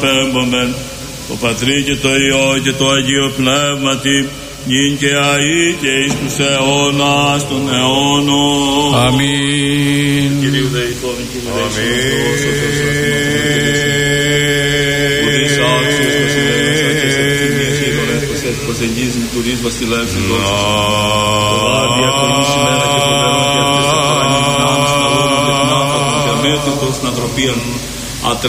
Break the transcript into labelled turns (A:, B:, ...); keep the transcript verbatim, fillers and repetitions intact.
A: Πέμπομεν, το Πατρί και το Υιό και το Αγίο Πνεύματι, νυν και αεί και εις τους αιώνας των αιώνων.
B: Αμήν.
A: Κυρίου δεηθών, Κύριε δεηθών, ουδείς άξιος βασιλεύς, αρχές ευθυμίες, είδωρες, προσεγγίζεις λειτουργείς βασιλεύς, ειδώσεις. Το λάδι ακοινής ημέρα και το βέρον και αυτές τα φορανείς δυνάμεις, να λόγουν και την άφατον και αμέτωτος στην ανθρωπίαν.